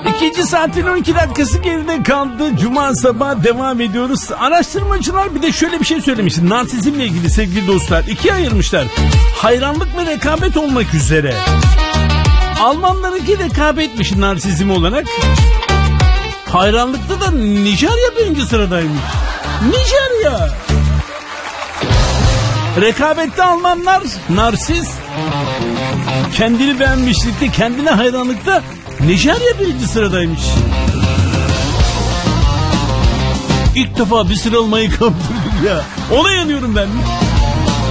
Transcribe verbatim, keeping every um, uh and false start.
İkinci saatin on iki dakikası geride kaldı. Cuma sabahı devam ediyoruz. Araştırmacılar bir de şöyle bir şey söylemiş. Narsizmle ilgili sevgili dostlar. İkiye ayırmışlar. Hayranlık ve rekabet olmak üzere. Almanlarınki rekabetmiş narsizm olarak. Hayranlıkta da Nijerya birinci sıradaymış. Nijerya. Rekabette Almanlar narsiz. Kendini beğenmişlikte, kendine hayranlıkta Nijerya birinci sıradaymış. İlk defa bir sıralamayı kaptırdım ya. Ona yanıyorum ben.